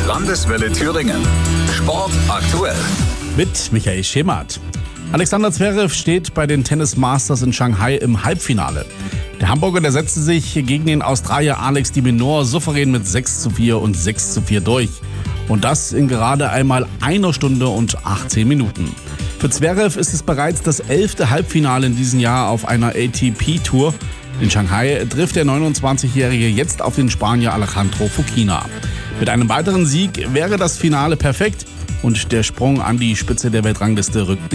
Landeswelle Thüringen. Sport aktuell. Mit Michael Schemert. Alexander Zverev steht bei den Tennis Masters in Shanghai im Halbfinale. Der Hamburger, der setzte sich gegen den Australier Alex de Minaur souverän mit 6:4 und 6:4 durch. Und das in gerade einmal 1 Stunde und 18 Minuten. Für Zverev ist es bereits das 11. Halbfinale in diesem Jahr auf einer ATP-Tour. In Shanghai trifft der 29-Jährige jetzt auf den Spanier Alejandro Fokina. Mit einem weiteren Sieg wäre das Finale perfekt und der Sprung an die Spitze der Weltrangliste rückt